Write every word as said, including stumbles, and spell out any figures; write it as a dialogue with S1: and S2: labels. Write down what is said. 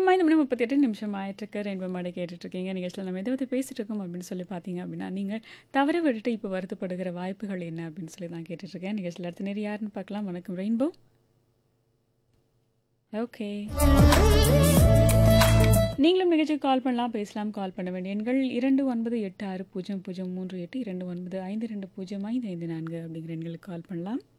S1: நேரம் ஐந்து மணி முப்பத்தி எட்டு நிமிஷம் ஆயிட்டிருக்கு. ரெயின்போ மேடை கேட்டுட்ருக்கீங்க. நிகழ்ச்சியில நம்ம எத பத்தி பேசிட்டு இருக்கோம் அப்படின்னு சொல்லி பார்த்தீங்க அப்படின்னா, நீங்கள் தவற விட்டுட்டு இப்போ வருத்தப்படுகிற வாய்ப்புகள் என்ன அப்படின்னு சொல்லி நான் கேட்டுட்ருக்கேன். நிகழ்ச்சியில அடுத்த நேரம் யாருன்னு பார்க்கலாம். வணக்கம் ரெயின்போ. ஓகே. நீங்களும் நிகழ்ச்சிக்கு கால் பண்ணலாம், பேசலாம். கால் பண்ண வேண்டிய எண்கள் இரண்டு ஒன்பது எட்டு ஆறு பூஜ்ஜியம் பூஜ்ஜியம் மூன்று எட்டு இரண்டு ஒன்பது ஐந்து இரண்டு பூஜ்ஜியம் ஐந்து ஐந்து நான்கு அப்படிங்கிற எண்களுக்கு கால் பண்ணலாம்.